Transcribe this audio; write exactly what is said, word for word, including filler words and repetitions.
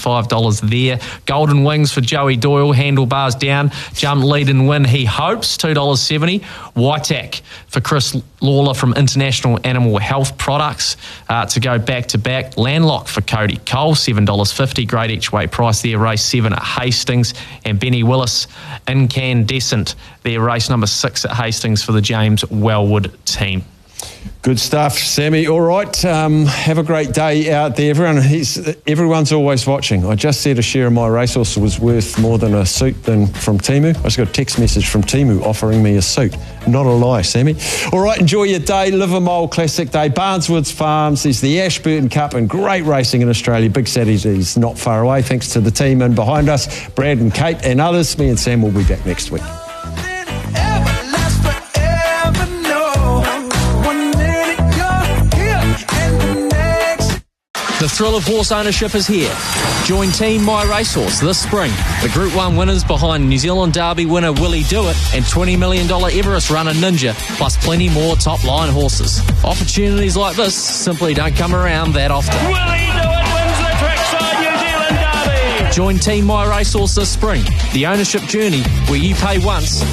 five dollars there. Golden Wings for Joey Doyle, handlebars down, jump, lead and win, he hopes, two dollars seventy. Waitak for Chris Lawler from International Animal Health Products uh, to go back-to-back. Landlock for Cody Cole, seven dollars fifty, great each way price there, race seven at Hastings. And Benny Willis, Incandescent, their race number six at Hastings for the James Wellwood team. Good stuff, Sammy. All right, um, have a great day out there. Everyone, he's, everyone's always watching. I just said a share of my racehorse was worth more than a suit than from Temu. I just got a text message from Temu offering me a suit. Not a lie, Sammy. All right, enjoy your day. Livermore Classic Day. Barneswoods Farms. There's the Ashburton Cup and great racing in Australia. Big Saturday's not far away. Thanks to the team in behind us, Brad and Kate and others. Me and Sam will be back next week. The thrill of horse ownership is here. Join Team My Racehorse this spring. The Group one winners behind New Zealand Derby winner Willie Dewitt and twenty million dollars Everest runner Ninja, plus plenty more top-line horses. Opportunities like this simply don't come around that often. Willie Dewitt wins the Trackside New Zealand Derby. Join Team My Racehorse this spring. The ownership journey where you pay once